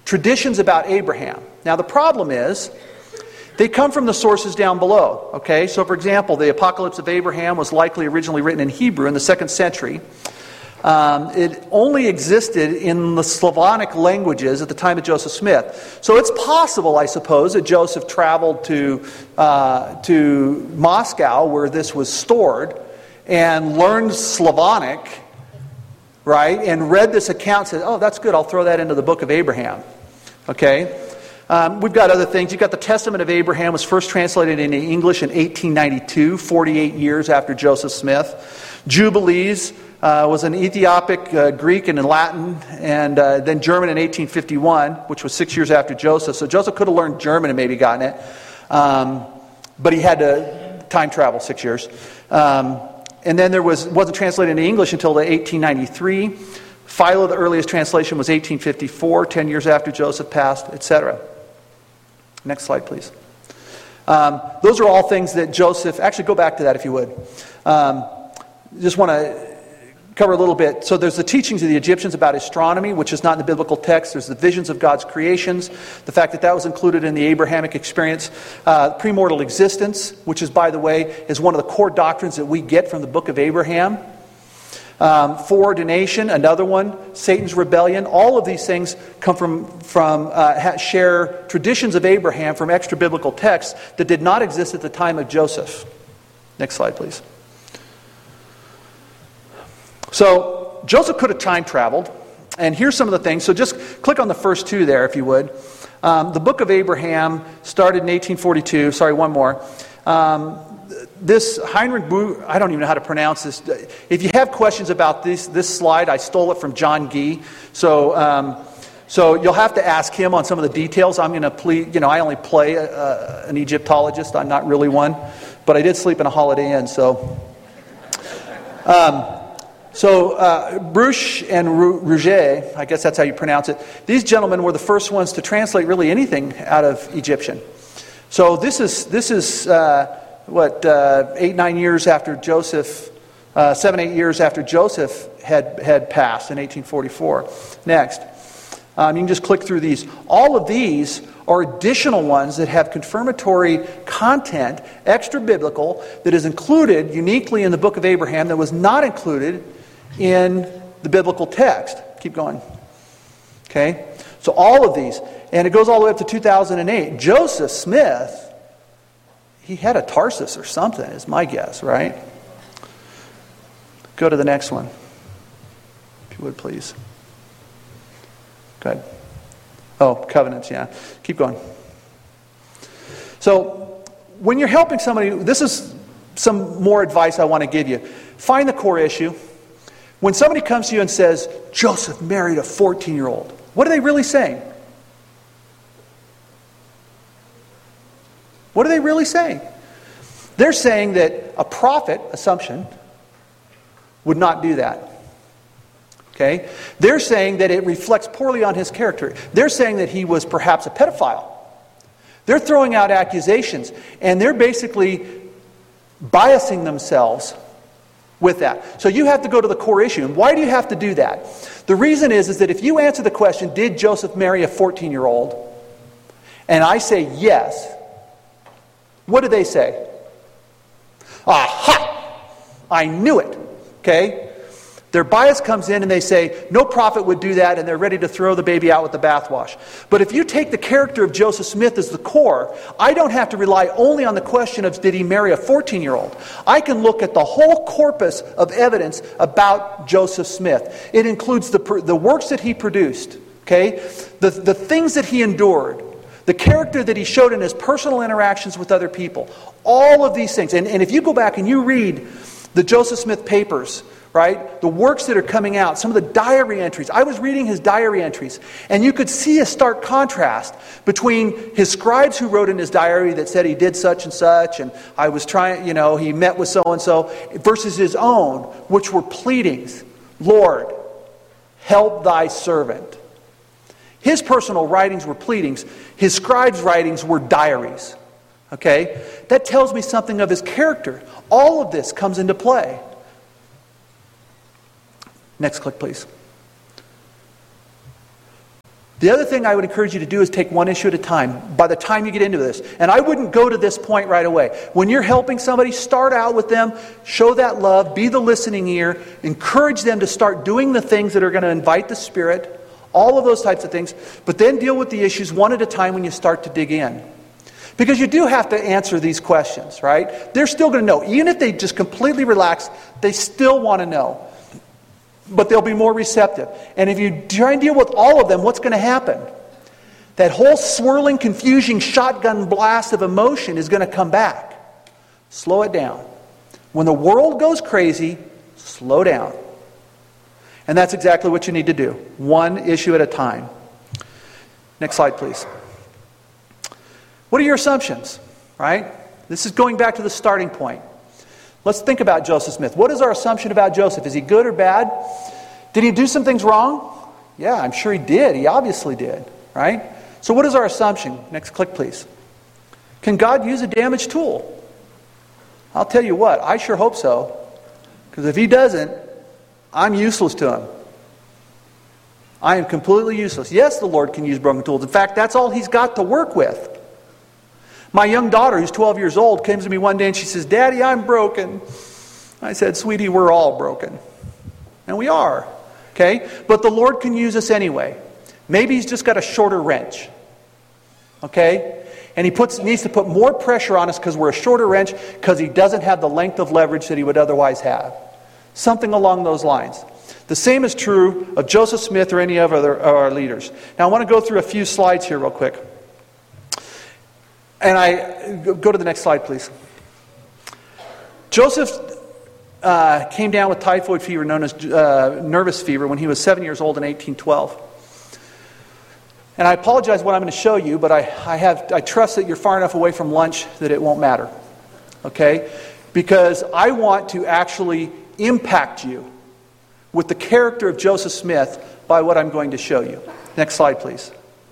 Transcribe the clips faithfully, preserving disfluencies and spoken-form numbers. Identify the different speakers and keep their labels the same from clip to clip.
Speaker 1: traditions about Abraham. Now the problem is, they come from the sources down below. Okay, so for example, the Apocalypse of Abraham was likely originally written in Hebrew in the second century. Um, it only existed in the Slavonic languages at the time of Joseph Smith. So it's possible, I suppose, that Joseph traveled to uh, to Moscow, where this was stored, and learned Slavonic, right, and read this account and said, oh, that's good, I'll throw that into the book of Abraham. Okay? Um, we've got other things. You've got the Testament of Abraham was first translated into English in eighteen ninety-two, forty-eight years after Joseph Smith. Jubilees uh, was an Ethiopic, uh, Greek, and in Latin, and uh, then German in eighteen fifty-one, which was six years after Joseph. So Joseph could have learned German and maybe gotten it, um, but he had to time travel six years. Um, and then there was wasn't translated into English until the eighteen ninety-three. Philo, the earliest translation, was eighteen fifty-four, ten years after Joseph passed, et cetera. Next slide, please. Um, those are all things that Joseph... Actually, go back to that if you would. Um, just want to cover a little bit. So there's the teachings of the Egyptians about astronomy, which is not in the biblical text. There's the visions of God's creations, the fact that that was included in the Abrahamic experience. Uh, premortal existence, which is, by the way, is one of the core doctrines that we get from the book of Abraham. Um, foreordination, another one. Satan's rebellion. All of these things come from, from uh, share traditions of Abraham from extra biblical texts that did not exist at the time of Joseph. Next slide, please. So Joseph could have time traveled, and here's some of the things. So just click on the first two there, if you would. Um, the book of Abraham started in eighteen forty-two. Sorry, one more. Um, This Heinrich Buch, I don't even know how to pronounce this. If you have questions about this this slide, I stole it from John Gee. So um, so you'll have to ask him on some of the details. I'm going to play, you know, I only play a, a, an Egyptologist. I'm not really one. But I did sleep in a Holiday Inn, so... Um, so uh, Bruch and Rouget, I guess that's how you pronounce it, these gentlemen were the first ones to translate really anything out of Egyptian. So this is... This is uh, What, uh, eight, nine years after Joseph, uh, seven, eight years after Joseph had, had passed in eighteen forty-four. Next. Um, you can just click through these. All of these are additional ones that have confirmatory content, extra biblical, that is included uniquely in the book of Abraham that was not included in the biblical text. Keep going. Okay? So all of these. And it goes all the way up to two thousand eight. Joseph Smith... He had a Tarsus or something, is my guess, right? Go to the next one, if you would, please. Good. Oh, covenants, yeah. Keep going. So, when you're helping somebody, this is some more advice I want to give you. Find the core issue. When somebody comes to you and says, Joseph married a fourteen-year-old, what are they really saying? What are they really saying? They're saying that a prophet, assumption, would not do that. Okay? They're saying that it reflects poorly on his character. They're saying that he was perhaps a pedophile. They're throwing out accusations, and they're basically biasing themselves with that. So you have to go to the core issue. And why do you have to do that? The reason is, is that if you answer the question, did Joseph marry a fourteen-year-old? And I say yes, what do they say? Aha! I knew it. Okay? Their bias comes in and they say, no prophet would do that, and they're ready to throw the baby out with the bathwash. But if you take the character of Joseph Smith as the core, I don't have to rely only on the question of did he marry a fourteen-year-old. I can look at the whole corpus of evidence about Joseph Smith. It includes the, the works that he produced, okay? The, the things that he endured, the character that he showed in his personal interactions with other people. All of these things. And, and if you go back and you read the Joseph Smith papers, right? The works that are coming out, some of the diary entries. I was reading his diary entries, and you could see a stark contrast between his scribes who wrote in his diary that said he did such and such, and I was trying, you know, he met with so-and-so, versus his own, which were pleadings. Lord, help thy servant. His personal writings were pleadings. His scribes' writings were diaries. Okay? That tells me something of his character. All of this comes into play. Next click, please. The other thing I would encourage you to do is take one issue at a time by the time you get into this. And I wouldn't go to this point right away. When you're helping somebody, start out with them, show that love, be the listening ear, encourage them to start doing the things that are going to invite the Spirit, all of those types of things. But then deal with the issues one at a time when you start to dig in. Because you do have to answer these questions, right? They're still going to know. Even if they just completely relax, they still want to know. But they'll be more receptive. And if you try and deal with all of them, what's going to happen? That whole swirling, confusing shotgun blast of emotion is going to come back. Slow it down. When the world goes crazy, slow down. And that's exactly what you need to do. One issue at a time. Next slide, please. What are your assumptions? Right? This is going back to the starting point. Let's think about Joseph Smith. What is our assumption about Joseph? Is he good or bad? Did he do some things wrong? Yeah, I'm sure he did. He obviously did. Right? So what is our assumption? Next click, please. Can God use a damaged tool? I'll tell you what, I sure hope so. Because if he doesn't, I'm useless to him. I am completely useless. Yes, the Lord can use broken tools. In fact, that's all he's got to work with. My young daughter, who's twelve years old, came to me one day and she says, Daddy, I'm broken. I said, sweetie, we're all broken. And we are. Okay? But the Lord can use us anyway. Maybe he's just got a shorter wrench. Okay? And he puts, needs to put more pressure on us because we're a shorter wrench because he doesn't have the length of leverage that he would otherwise have. Something along those lines. The same is true of Joseph Smith or any of other of our leaders. Now I want to go through a few slides here real quick. And I go to the next slide, please. Joseph uh, came down with typhoid fever, known as uh, nervous fever, when he was seven years old in eighteen twelve. And I apologize what I'm going to show you, but I, I have I trust that you're far enough away from lunch that it won't matter. Okay? Because I want to actually impact you with the character of Joseph Smith by what I'm going to show you. Next slide, please.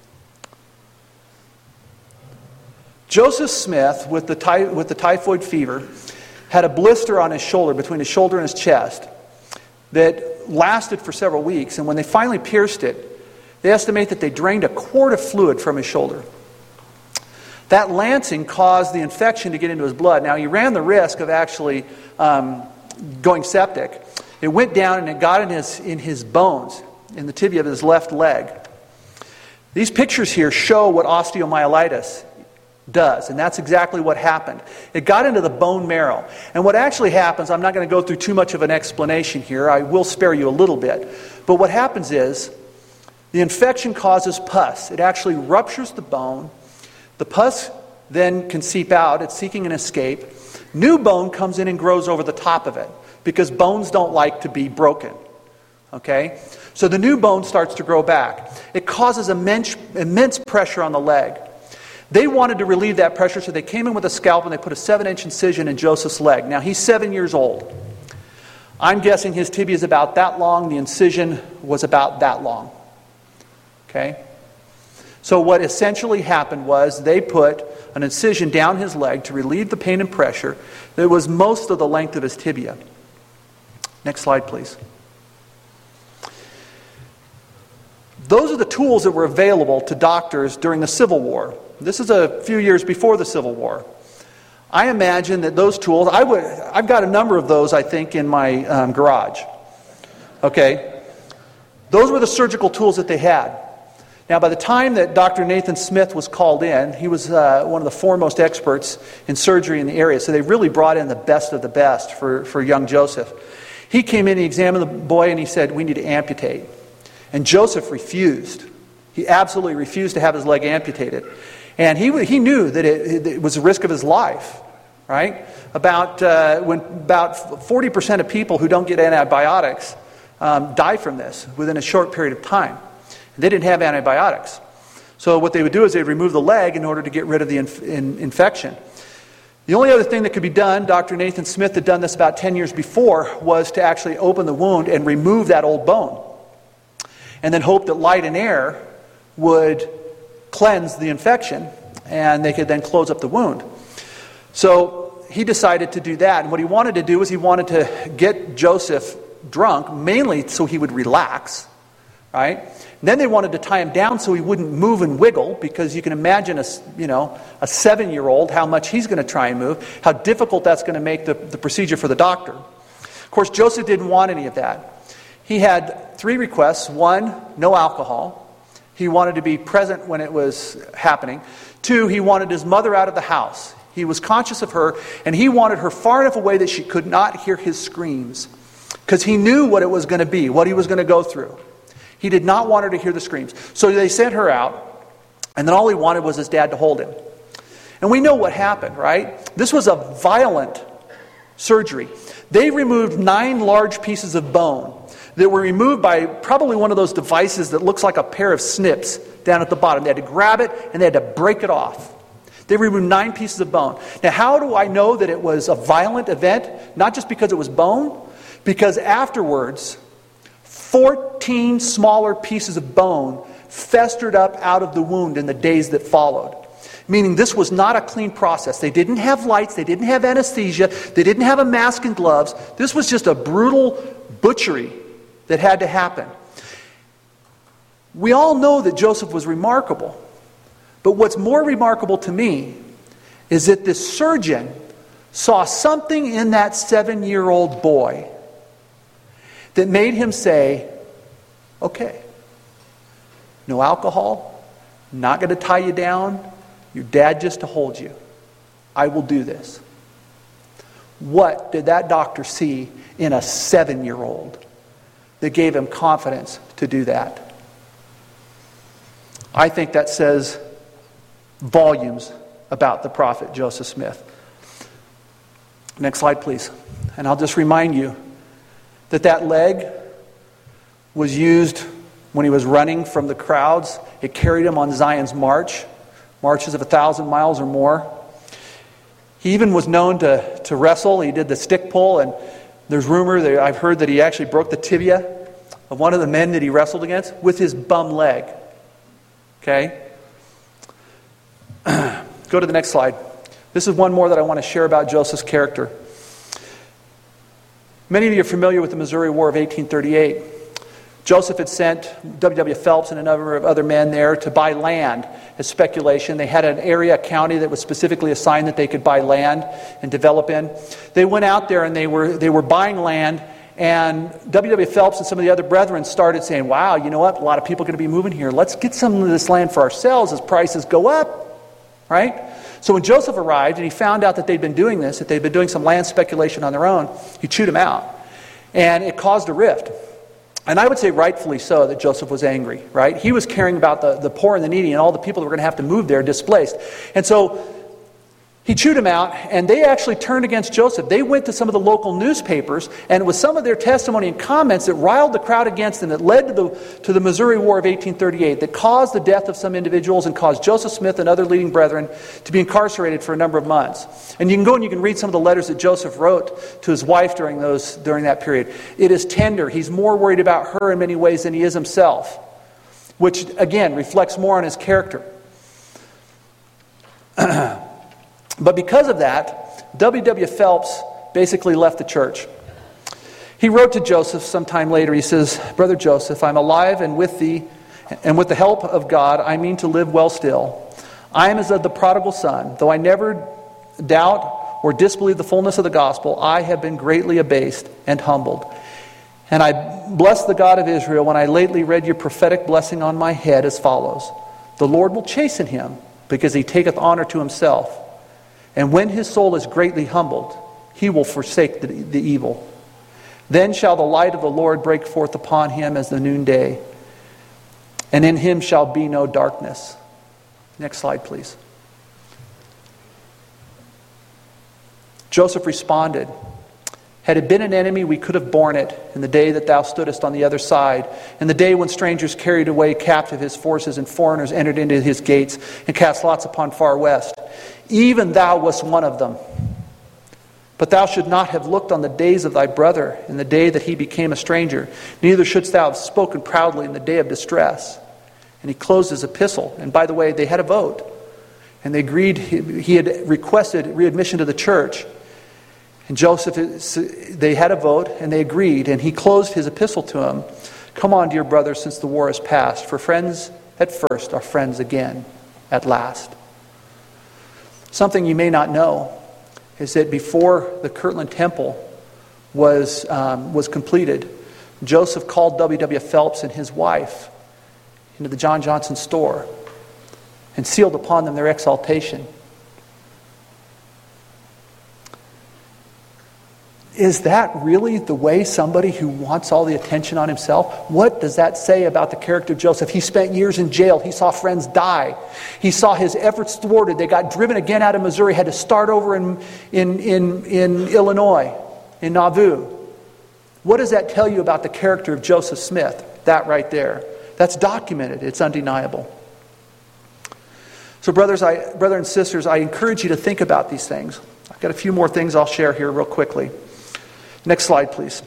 Speaker 1: Joseph Smith, with the, ty- with the typhoid fever, had a blister on his shoulder, between his shoulder and his chest, that lasted for several weeks. And when they finally pierced it, they estimate that they drained a quart of fluid from his shoulder. That lancing caused the infection to get into his blood. Now, he ran the risk of actually um, going septic. It went down and it got in his, in his bones, in the tibia of his left leg. These pictures here show what osteomyelitis does, and that's exactly what happened. It got into the bone marrow. And what actually happens, I'm not going to go through too much of an explanation here. I will spare you a little bit. But what happens is, the infection causes pus. It actually ruptures the bone. The pus then can seep out. It's seeking an escape. New bone comes in and grows over the top of it, because bones don't like to be broken. Okay? So the new bone starts to grow back. It causes immense, immense pressure on the leg. They wanted to relieve that pressure, so they came in with a scalpel and they put a seven-inch incision in Joseph's leg. Now, he's seven years old. I'm guessing his tibia is about that long. The incision was about that long. Okay? So what essentially happened was they put an incision down his leg to relieve the pain and pressure that was most of the length of his tibia. Next slide, please. Those are the tools that were available to doctors during the Civil War. This is a few years before the Civil War. I imagine that those tools, I would, I've got a number of those, I think, in my um, garage. Okay? Those were the surgical tools that they had. Now, by the time that Doctor Nathan Smith was called in, he was uh, one of the foremost experts in surgery in the area, so they really brought in the best of the best for, for young Joseph. He came in, he examined the boy, and he said, we need to amputate. And Joseph refused. He absolutely refused to have his leg amputated. And he he knew that it, it was a risk of his life, right? About uh, when about forty percent of people who don't get antibiotics um, die from this within a short period of time. They didn't have antibiotics. So what they would do is they'd remove the leg in order to get rid of the inf- in, infection. The only other thing that could be done, Doctor Nathan Smith had done this about ten years before, was to actually open the wound and remove that old bone. And then hope that light and air would cleanse the infection, and they could then close up the wound. So he decided to do that. And what he wanted to do was he wanted to get Joseph drunk, mainly so he would relax, right? Then they wanted to tie him down so he wouldn't move and wiggle, because you can imagine a, you know, a seven-year-old, how much he's going to try and move, how difficult that's going to make the, the procedure for the doctor. Of course, Joseph didn't want any of that. He had three requests. One, no alcohol. He wanted to be present when it was happening. Two, he wanted his mother out of the house. He was conscious of her, and he wanted her far enough away that she could not hear his screams, because he knew what it was going to be, what he was going to go through. He did not want her to hear the screams. So they sent her out, and then all he wanted was his dad to hold him. And we know what happened, right? This was a violent surgery. They removed nine large pieces of bone that were removed by probably one of those devices that looks like a pair of snips down at the bottom. They had to grab it, and they had to break it off. They removed nine pieces of bone. Now, how do I know that it was a violent event? Not just because it was bone, because afterwards, fourteen smaller pieces of bone festered up out of the wound in the days that followed. Meaning this was not a clean process. They didn't have lights. They didn't have anesthesia. They didn't have a mask and gloves. This was just a brutal butchery that had to happen. We all know that Joseph was remarkable. But what's more remarkable to me is that this surgeon saw something in that seven-year-old boy that made him say, okay, no alcohol, not going to tie you down, your dad just to hold you. I will do this. What did that doctor see in a seven-year-old that gave him confidence to do that? I think that says volumes about the prophet Joseph Smith. Next slide, please. And I'll just remind you that that leg was used when he was running from the crowds. It carried him on Zion's march, marches of a thousand miles or more. He even was known to, to wrestle. He did the stick pull, and there's rumor that I've heard that he actually broke the tibia of one of the men that he wrestled against with his bum leg. Okay? Go to the next slide. This is one more that I want to share about Joseph's character. Many of you are familiar with the Missouri War of eighteen thirty-eight. Joseph had sent W W Phelps and a number of other men there to buy land as speculation. They had an area, a county that was specifically assigned that they could buy land and develop in. They went out there and they were they were buying land, and W W Phelps and some of the other brethren started saying, wow, you know what, a lot of people are going to be moving here. Let's get some of this land for ourselves as prices go up, right? So when Joseph arrived and he found out that they'd been doing this, that they'd been doing some land speculation on their own, he chewed them out. And it caused a rift. And I would say rightfully so that Joseph was angry, right? He was caring about the, the poor and the needy and all the people that were going to have to move there displaced. And so he chewed them out, and they actually turned against Joseph. They went to some of the local newspapers, and it was some of their testimony and comments that riled the crowd against them, that led to the, to the Missouri War of eighteen thirty-eight, that caused the death of some individuals and caused Joseph Smith and other leading brethren to be incarcerated for a number of months. And you can go and you can read some of the letters that Joseph wrote to his wife during those during that period. It is tender. He's more worried about her in many ways than he is himself, which, again, reflects more on his character. But because of that, W W Phelps basically left the church. He wrote to Joseph sometime later. He says, Brother Joseph, I'm alive, and with thee, and with the help of God, I mean to live well still. I am as of the prodigal son. Though I never doubt or disbelieve the fullness of the gospel, I have been greatly abased and humbled. And I bless the God of Israel when I lately read your prophetic blessing on my head as follows. The Lord will chasten him, because he taketh honor to himself. And when his soul is greatly humbled, he will forsake the, the evil. Then shall the light of the Lord break forth upon him as the noonday, and in him shall be no darkness. Next slide, please. Joseph responded, Had it been an enemy, we could have borne it in the day that thou stoodest on the other side, in the day when strangers carried away captive his forces and foreigners entered into his gates and cast lots upon far west. Even thou wast one of them. But thou should not have looked on the days of thy brother in the day that he became a stranger. Neither shouldst thou have spoken proudly in the day of distress. And he closed his epistle. And by the way, they had a vote. And they agreed, he had requested readmission to the church. And Joseph, they had a vote and they agreed. And he closed his epistle to him, Come on, dear brothers, since the war is past, for friends at first are friends again at last. Something you may not know is that before the Kirtland Temple was, um, was completed, Joseph called W W Phelps and his wife into the John Johnson store and sealed upon them their exaltation. Is that really the way somebody who wants all the attention on himself? What does that say about the character of Joseph? He spent years in jail. He saw friends die. He saw his efforts thwarted. They got driven again out of Missouri, had to start over in, in, in, in Illinois, in Nauvoo. What does that tell you about the character of Joseph Smith? That right there. That's documented. It's undeniable. So brothers, I, brother and sisters, I encourage you to think about these things. I've got a few more things I'll share here real quickly. Next slide, please.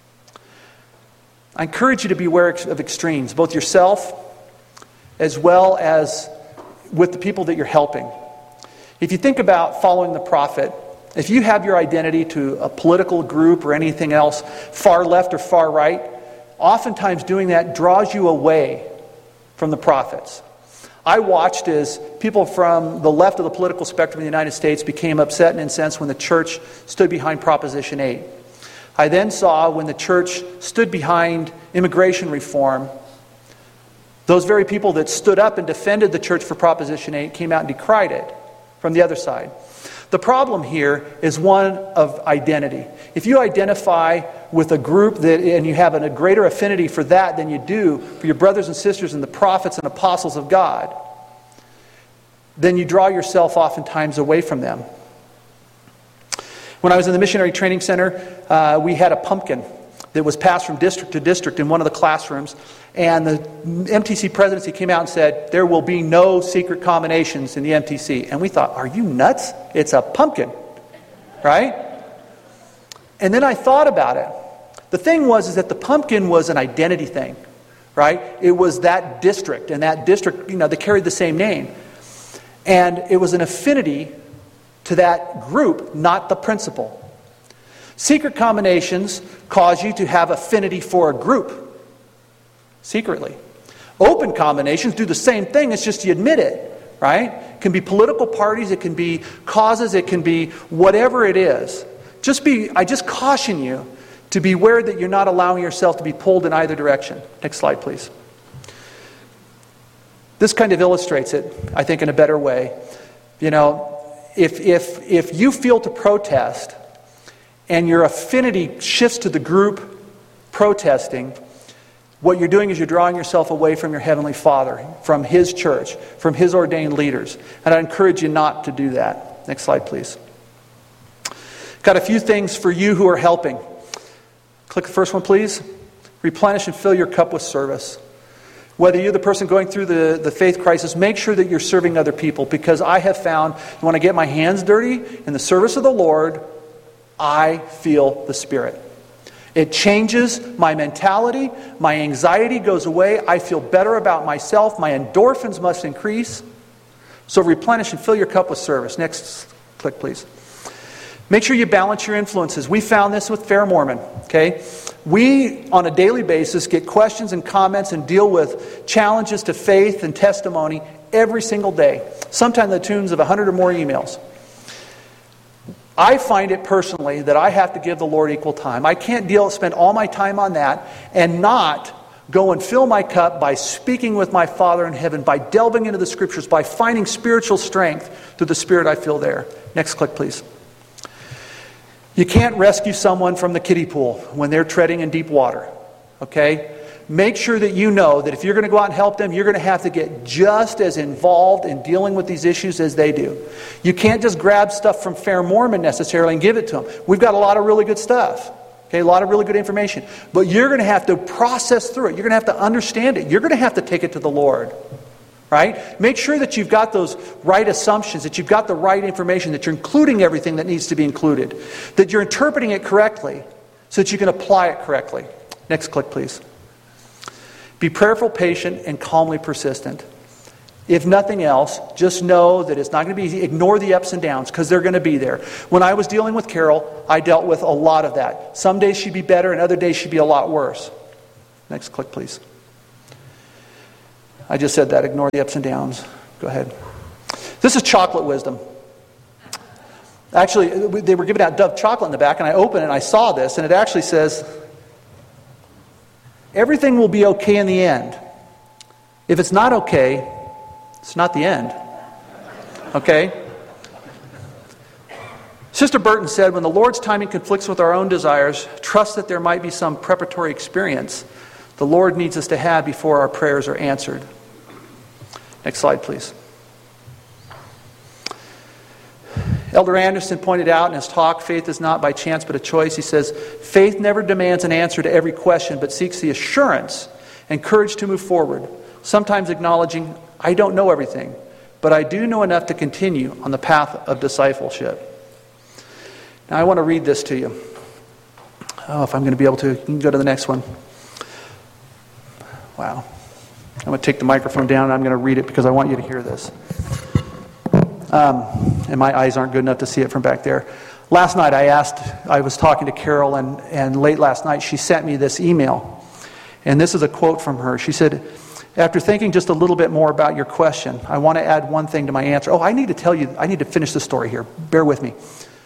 Speaker 1: I encourage you to beware of extremes, both yourself as well as with the people that you're helping. If you think about following the prophet, if you have your identity to a political group or anything else, far left or far right, oftentimes doing that draws you away from the prophets. I watched as people from the left of the political spectrum in the United States became upset and incensed when the church stood behind Proposition eight. I then saw when the church stood behind immigration reform, those very people that stood up and defended the church for Proposition eight came out and decried it from the other side. The problem here is one of identity. If you identify with a group that, and you have a greater affinity for that than you do for your brothers and sisters and the prophets and apostles of God, then you draw yourself oftentimes away from them. When I was in the Missionary Training Center, uh, we had a pumpkin that was passed from district to district in one of the classrooms. And the M T C presidency came out and said, there will be no secret combinations in the M T C. And we thought, are you nuts? It's a pumpkin, right? And then I thought about it. The thing was is that the pumpkin was an identity thing, right? It was that district, and that district, you know, they carried the same name. And it was an affinity to that group, not the principle. Secret combinations cause you to have affinity for a group, secretly. Open combinations do the same thing, it's just you admit it, right? It can be political parties, it can be causes, it can be whatever it is. Just be, I just caution you to beware that you're not allowing yourself to be pulled in either direction. Next slide, please. This kind of illustrates it, I think, in a better way. You know, if if if you feel to protest and your affinity shifts to the group protesting, what you're doing is you're drawing yourself away from your Heavenly Father, from His church, from His ordained leaders. And I encourage you not to do that. Next slide, please. Got a few things for you who are helping. Click the first one, please. Replenish and fill your cup with service. Whether you're the person going through the, the faith crisis, make sure that you're serving other people, because I have found when I get my hands dirty in the service of the Lord, I feel the Spirit. It changes my mentality. My anxiety goes away. I feel better about myself. My endorphins must increase. So replenish and fill your cup with service. Next click, please. Make sure you balance your influences. We found this with Fair Mormon. Okay, we on a daily basis get questions and comments and deal with challenges to faith and testimony every single day. Sometimes the tunes of a hundred or more emails. I find it personally that I have to give the Lord equal time. I can't deal spend all my time on that and not go and fill my cup by speaking with my Father in heaven, by delving into the Scriptures, by finding spiritual strength through the Spirit I feel there. Next click, please. You can't rescue someone from the kiddie pool when they're treading in deep water. Okay? Make sure that you know that if you're going to go out and help them, you're going to have to get just as involved in dealing with these issues as they do. You can't just grab stuff from Fair Mormon necessarily and give it to them. We've got a lot of really good stuff. Okay, a lot of really good information. But you're going to have to process through it. You're going to have to understand it. You're going to have to take it to the Lord. Right? Make sure that you've got those right assumptions, that you've got the right information, that you're including everything that needs to be included, that you're interpreting it correctly so that you can apply it correctly. Next click, please. Be prayerful, patient, and calmly persistent. If nothing else, just know that it's not going to be easy. Ignore the ups and downs, because they're going to be there. When I was dealing with Carol, I dealt with a lot of that. Some days she'd be better, and other days she'd be a lot worse. Next click, please. I just said that. Ignore the ups and downs. Go ahead. This is chocolate wisdom. Actually, they were giving out Dove chocolate in the back, and I opened it and I saw this, and it actually says, everything will be okay in the end. If it's not okay, it's not the end. Okay? Sister Burton said, when the Lord's timing conflicts with our own desires, trust that there might be some preparatory experience the Lord needs us to have before our prayers are answered. Next slide, please. Elder Anderson pointed out in his talk, faith is not by chance but a choice. He says, faith never demands an answer to every question, but seeks the assurance and courage to move forward, sometimes acknowledging, I don't know everything, but I do know enough to continue on the path of discipleship. Now I want to read this to you. Oh, if I'm going to be able to, you can go to the next one. Wow. I'm going to take the microphone down and I'm going to read it because I want you to hear this. Um, and my eyes aren't good enough to see it from back there. Last night I asked, I was talking to Carol, and, and late last night she sent me this email. And this is a quote from her. She said, after thinking just a little bit more about your question, I want to add one thing to my answer. Oh, I need to tell you, I need to finish the story here. Bear with me.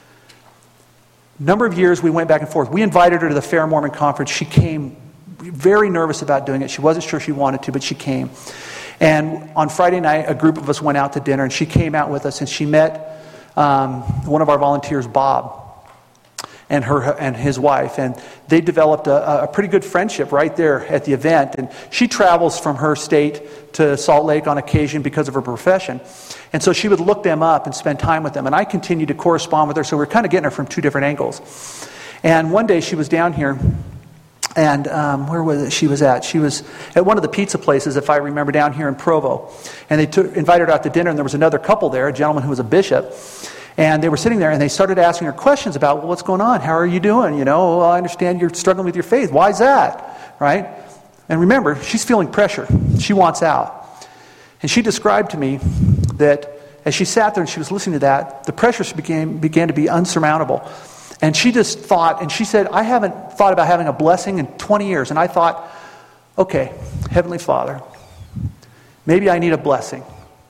Speaker 1: A number of years we went back and forth. We invited her to the Fair Mormon Conference. She came very nervous about doing it. She wasn't sure she wanted to, but she came. And on Friday night, a group of us went out to dinner, and she came out with us, and she met um, one of our volunteers, Bob, and her and his wife, and they developed a, a pretty good friendship right there at the event. And she travels from her state to Salt Lake on occasion because of her profession, and so she would look them up and spend time with them. And I continued to correspond with her, so we we're kind of getting her from two different angles. And one day she was down here. And um, where was it she was at? She was at one of the pizza places, if I remember, down here in Provo. And they took, invited her out to dinner, and there was another couple there, a gentleman who was a bishop. And they were sitting there, and they started asking her questions about, well, what's going on? How are you doing? You know, well, I understand you're struggling with your faith. Why is that? Right? And remember, she's feeling pressure. She wants out. And she described to me that as she sat there and she was listening to that, the pressures began, began to be unsurmountable. And she just thought, and she said, I haven't thought about having a blessing in twenty years. And I thought, okay, Heavenly Father, maybe I need a blessing.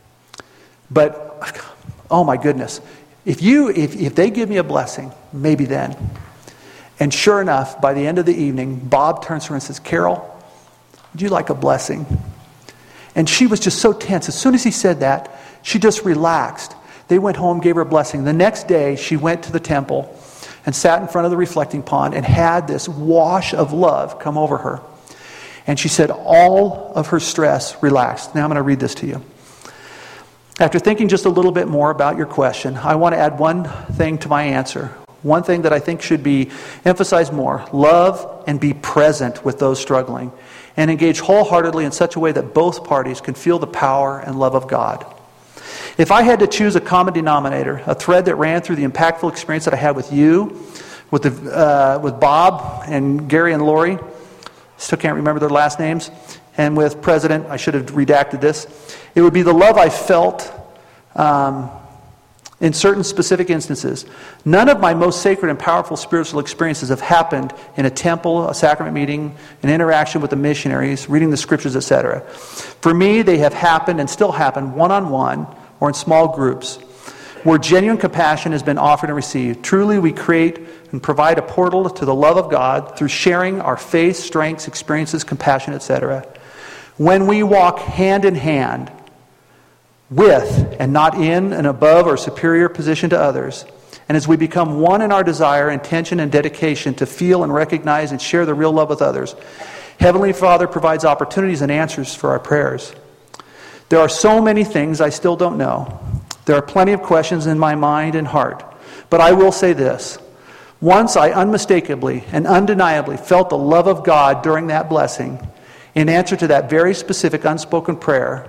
Speaker 1: But, oh my goodness, if you, if, if they give me a blessing, maybe then. And sure enough, by the end of the evening, Bob turns to her and says, Carol, would you like a blessing? And she was just so tense. As soon as he said that, she just relaxed. They went home, gave her a blessing. The next day, she went to the temple and sat in front of the reflecting pond and had this wash of love come over her. And she said all of her stress relaxed. Now I'm going to read this to you. After thinking just a little bit more about your question, I want to add one thing to my answer. One thing that I think should be emphasized more. Love and be present with those struggling. And engage wholeheartedly in such a way that both parties can feel the power and love of God. If I had to choose a common denominator, a thread that ran through the impactful experience that I had with you, with the, uh, with Bob and Gary and Lori, still can't remember their last names, and with President, I should have redacted this, it would be the love I felt um, in certain specific instances. None of my most sacred and powerful spiritual experiences have happened in a temple, a sacrament meeting, an interaction with the missionaries, reading the scriptures, et cetera. For me, they have happened and still happen one-on-one or in small groups, where genuine compassion has been offered and received. Truly, we create and provide a portal to the love of God through sharing our faith, strengths, experiences, compassion, et cetera. When we walk hand in hand with and not in an above or superior position to others, and as we become one in our desire, intention, and dedication to feel and recognize and share the real love with others, Heavenly Father provides opportunities and answers for our prayers. There are so many things I still don't know. There are plenty of questions in my mind and heart. But I will say this. Once I unmistakably and undeniably felt the love of God during that blessing, in answer to that very specific unspoken prayer,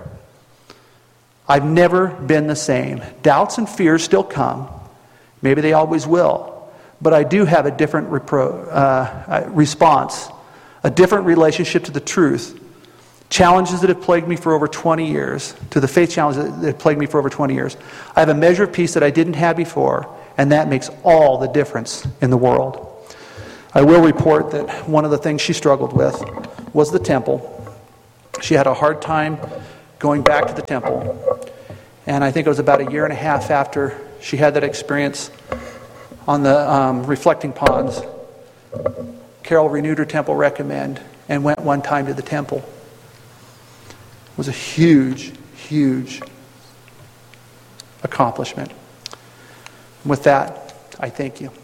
Speaker 1: I've never been the same. Doubts and fears still come. Maybe they always will. But I do have a different repro- uh, response, a different relationship to the truth. Challenges that have plagued me for over twenty years, to the faith challenges that have plagued me for over twenty years. I have a measure of peace that I didn't have before, and that makes all the difference in the world. I will report that one of the things she struggled with was the temple. She had a hard time going back to the temple. And I think it was about a year and a half after she had that experience on the um, reflecting ponds, Carol renewed her temple recommend and went one time to the temple. It was a huge, huge accomplishment. With that, I thank you.